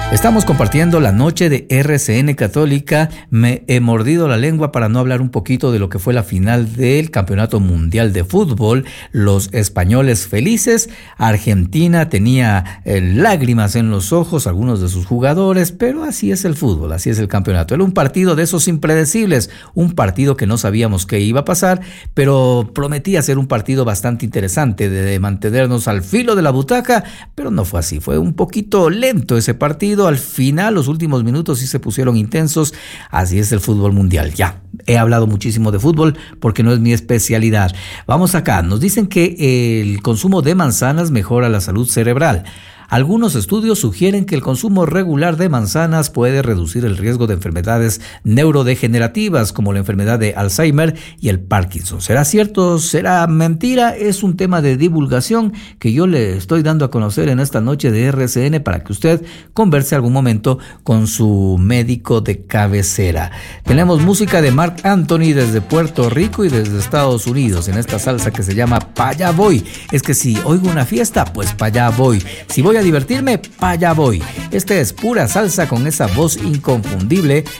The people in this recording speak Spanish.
Estamos compartiendo la noche de RCN Católica. Me he mordido la lengua para no hablar un poquito de lo que fue la final del Campeonato Mundial de Fútbol. Los españoles felices. Argentina tenía lágrimas en los ojos, algunos de sus jugadores, pero así es el fútbol, así es el campeonato. Era un partido de esos impredecibles, un partido que no sabíamos qué iba a pasar, pero prometía ser un partido bastante interesante, de mantenernos al filo de la butaca, pero no fue así. Fue un poquito lento ese partido. Al final, los últimos minutos sí se pusieron intensos. Así es el fútbol mundial. Ya, he hablado muchísimo de fútbol porque no es mi especialidad. Vamos acá. Nos dicen que el consumo de manzanas mejora la salud cerebral. Algunos estudios sugieren que el consumo regular de manzanas puede reducir el riesgo de enfermedades neurodegenerativas como la enfermedad de Alzheimer y el Parkinson. ¿Será cierto? ¿Será mentira? Es un tema de divulgación que yo le estoy dando a conocer en esta noche de RCN para que usted converse algún momento con su médico de cabecera. Tenemos música de Marc Anthony desde Puerto Rico y desde Estados Unidos en esta salsa que se llama Pa' allá voy. Es que si oigo una fiesta, pues pa' allá voy. Si voy a divertirme, pa' allá voy. Esta es pura salsa con esa voz inconfundible